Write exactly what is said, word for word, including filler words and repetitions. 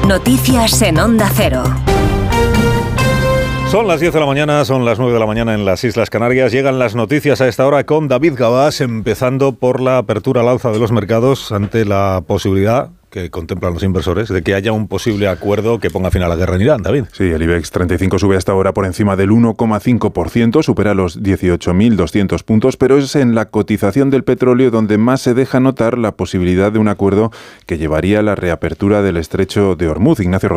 Noticias en Onda Cero. Son las diez de la mañana, son las nueve de la mañana en las Islas Canarias. Llegan las noticias a esta hora con David Gabás, empezando por la apertura al alza de los mercados ante la posibilidad que contemplan los inversores de que haya un posible acuerdo que ponga fin a la guerra en Irán. David. Sí, el IBEX treinta y cinco sube hasta ahora por encima del uno coma cinco por ciento, supera los dieciocho mil doscientos puntos, pero es en la cotización del petróleo donde más se deja notar la posibilidad de un acuerdo que llevaría a la reapertura del estrecho de Hormuz. Ignacio Rodríguez.